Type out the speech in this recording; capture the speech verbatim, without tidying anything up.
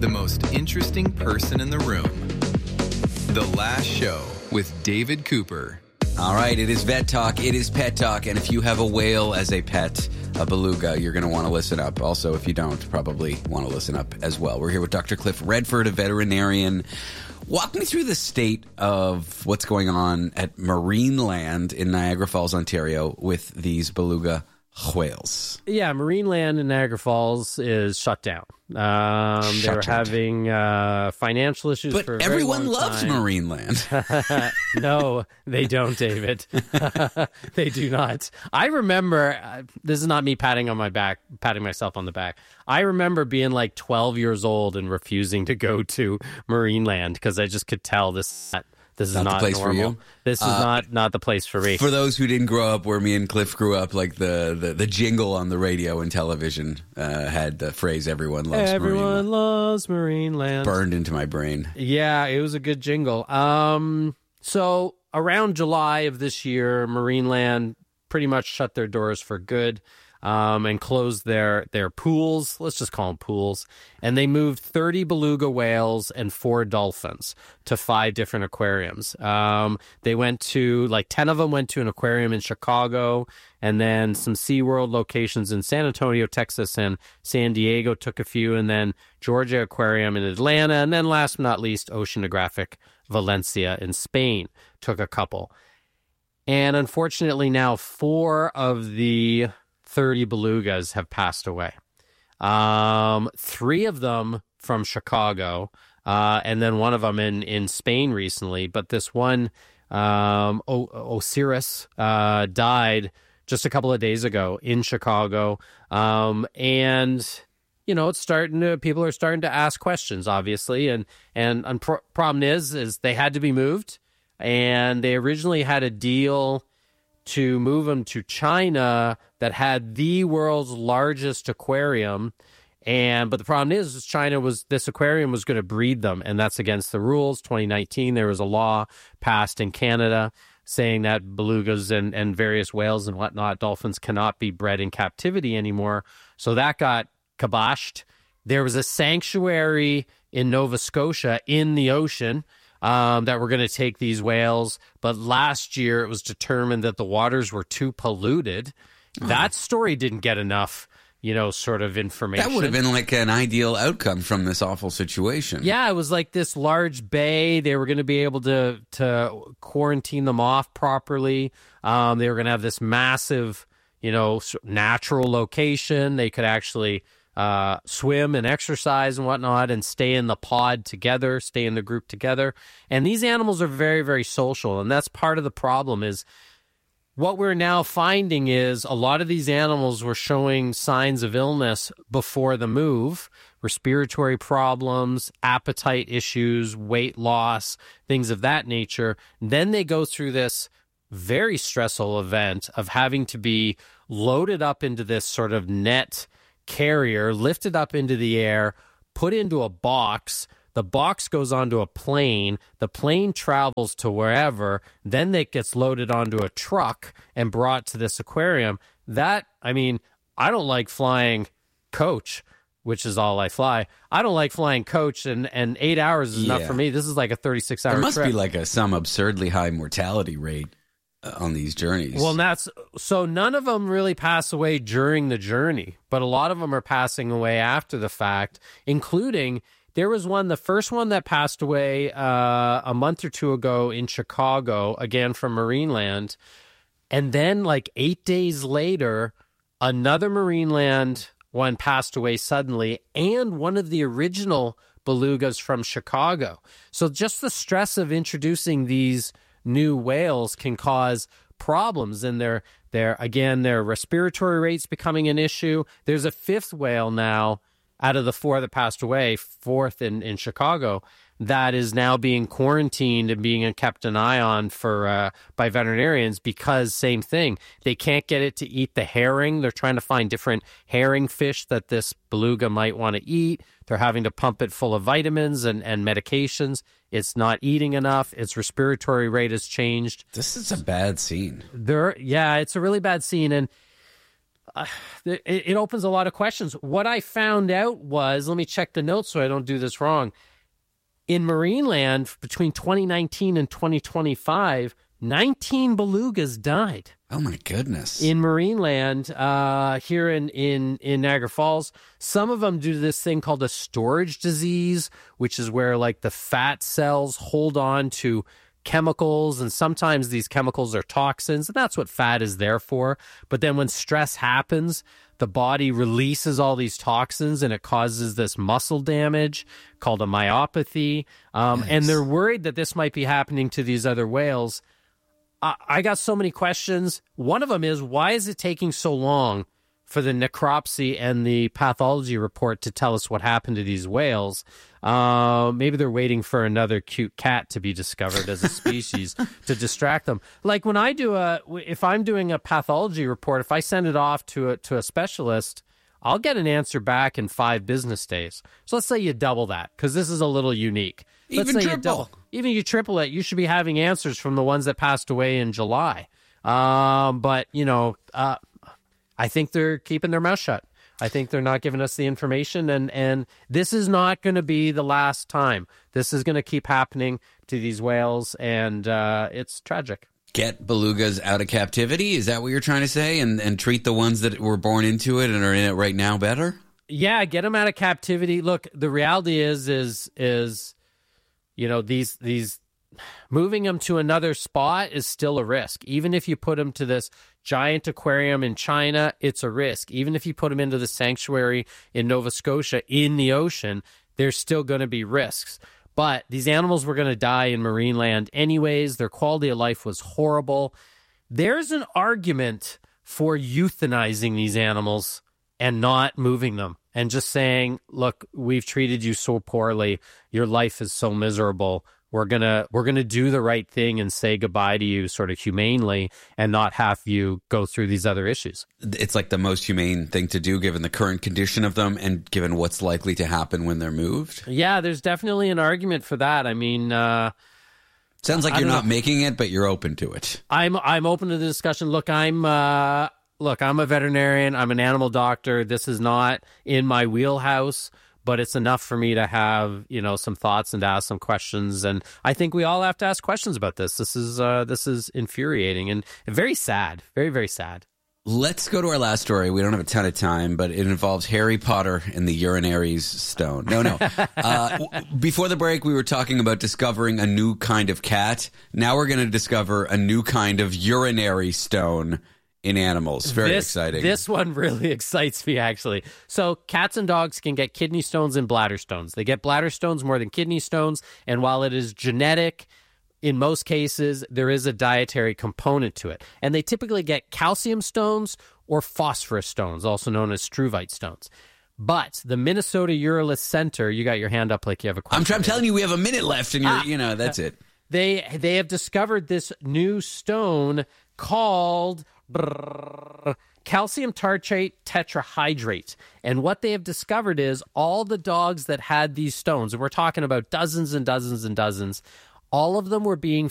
the most interesting person in the room. The Last Show with David Cooper. All right, it is Vet Talk, it is Pet Talk, and if you have a whale as a pet, a beluga, you're going to want to listen up. Also, if you don't, probably want to listen up as well. We're here with Doctor Cliff Redford, a veterinarian. Walk me through the state of what's going on at Marineland in Niagara Falls, Ontario, with these beluga whales. Yeah, Marineland in Niagara Falls is shut down. Um, Shut they were down. having uh, financial issues But for a very everyone long loves time. Marineland. No, they don't, David. They do not. I remember, uh, this is not me patting on my back, patting myself on the back. I remember being like twelve years old and refusing to go to Marineland because I just could tell this this is Not the not, place for normal. you? This is Uh, not not the place for me. For those who didn't grow up where me and Cliff grew up, like the, the, the jingle on the radio and television uh, had the phrase, everyone loves Everyone Marineland. loves Marineland. Burned into my brain. Yeah, it was a good jingle. Um, so around July of this year, Marineland pretty much shut their doors for good, um, and closed their their pools. Let's just call them pools. And they moved thirty beluga whales and four dolphins to five different aquariums. Um, they went to, like ten of them went to an aquarium in Chicago, and then some SeaWorld locations in San Antonio, Texas, and San Diego took a few, and then Georgia Aquarium in Atlanta, and then last but not least, Oceanographic Valencia in Spain took a couple. And unfortunately now four of the thirty belugas have passed away. Um, three of them from Chicago, uh, and then one of them in, in Spain recently. But this one, um, o- Osiris, uh, died just a couple of days ago in Chicago. Um, and, you know, it's starting to, people are starting to ask questions, obviously. And, and, and pro- problem is, is they had to be moved, and they originally had a deal to move them to China that had the world's largest aquarium. And but the problem is, is China was this aquarium was going to breed them, and that's against the rules. twenty nineteen, there was a law passed in Canada saying that belugas and, and various whales and whatnot, dolphins, cannot be bred in captivity anymore. So that got kiboshed. There was a sanctuary in Nova Scotia in the ocean Um, that we're going to take these whales. But last year it was determined that the waters were too polluted. Oh. That story didn't get enough, you know, sort of information. That would have been like an ideal outcome from this awful situation. Yeah, it was like this large bay. They were going to be able to, to quarantine them off properly. Um, they were going to have this massive, you know, natural location. They could actually uh, swim and exercise and whatnot and stay in the pod together, stay in the group together. And these animals are very, very social. And that's part of the problem is what we're now finding is a lot of these animals were showing signs of illness before the move, respiratory problems, appetite issues, weight loss, things of that nature. Then they go through this very stressful event of having to be loaded up into this sort of net carrier, lifted up into the air, put into a box. The box goes onto a plane. The plane travels to wherever. Then it gets loaded onto a truck and brought to this aquarium. That, I mean, I don't like flying coach, which is all I fly. I don't like flying coach, and, and eight hours is enough Yeah. for me. This is like a thirty-six hour There must trip. be like a some absurdly high mortality rate uh, on these journeys. Well, and that's so none of them really pass away during the journey, but a lot of them are passing away after the fact, including there was one, the first one that passed away uh, a month or two ago in Chicago, again from Marineland. And then like eight days later, another Marineland one passed away suddenly, and one of the original belugas from Chicago. So just the stress of introducing these new whales can cause problems in their, their, again, their respiratory rates becoming an issue. There's a fifth whale now out of the four that passed away, fourth in, in Chicago, that is now being quarantined and being kept an eye on for uh, by veterinarians because same thing. They can't get it to eat the herring. They're trying to find different herring fish that this beluga might want to eat. They're having to pump it full of vitamins and, and medications. It's not eating enough. Its respiratory rate has changed. This is a bad scene. There, yeah, it's a really bad scene. And uh, it, it opens a lot of questions. What I found out was, let me check the notes so I don't do this wrong. In Marineland, between twenty nineteen and twenty twenty-five, nineteen belugas died. Oh, my goodness. In Marineland, uh, here in, in, in Niagara Falls, some of them do this thing called a storage disease, which is where, like, the fat cells hold on to chemicals, and sometimes these chemicals are toxins, and that's what fat is there for. But then when stress happens, the body releases all these toxins, and it causes this muscle damage called a myopathy. Um, Nice. And they're worried that this might be happening to these other whales. I got so many questions. One of them is, why is it taking so long for the necropsy and the pathology report to tell us what happened to these whales? Uh, maybe they're waiting for another cute cat to be discovered as a species to distract them. Like when I do a, if I'm doing a pathology report, if I send it off to a, to a specialist, I'll get an answer back in five business days. So let's say you double that, because this is a little unique. Let's Even say triple. You double, even you triple it, you should be having answers from the ones that passed away in July. Um, but, you know, uh, I think they're keeping their mouth shut. I think they're not giving us the information, and, and this is not going to be the last time. This is going to keep happening to these whales, and uh, it's tragic. Get belugas out of captivity? Is that what you're trying to say? And and treat the ones that were born into it and are in it right now better? Yeah, get them out of captivity. Look, the reality is, is, is, you know, these, these, moving them to another spot is still a risk. Even if you put them to this giant aquarium in China, it's a risk. Even if you put them into the sanctuary in Nova Scotia in the ocean, there's still going to be risks. But these animals were going to die in Marineland anyways. Their quality of life was horrible. There's an argument for euthanizing these animals and not moving them and just saying, look, we've treated you so poorly. Your life is so miserable. We're going to we're going to do the right thing and say goodbye to you sort of humanely and not have you go through these other issues. It's like the most humane thing to do given the current condition of them and given what's likely to happen when they're moved. Yeah, there's definitely an argument for that. I mean, uh, sounds like I you're don't not know. making it, but you're open to it. I'm I'm open to the discussion. Look, I'm uh, look, I'm a veterinarian. I'm an animal doctor. This is not in my wheelhouse, but it's enough for me to have, you know, some thoughts and to ask some questions. And I think we all have to ask questions about this. This is uh, this is infuriating and very sad. Very, very sad. Let's go to our last story. We don't have a ton of time, but it involves Harry Potter and the Urinaries Stone. No, no. Uh, w- before the break, we were talking about discovering a new kind of cat. Now we're going to discover a new kind of urinary stone in animals. Very this, exciting. This one really excites me, actually. So cats and dogs can get kidney stones and bladder stones. They get bladder stones more than kidney stones, and while it is genetic, in most cases, there is a dietary component to it. And they typically get calcium stones or phosphorus stones, also known as struvite stones. But the Minnesota Urolith Center, you got your hand up like you have a question. I'm, try- I'm telling you, we have a minute left, and you're, ah. you know, that's it. They they have discovered this new stone called brrr, calcium tartrate tetrahydrate. And what they have discovered is all the dogs that had these stones, and we're talking about dozens and dozens and dozens, all of them were being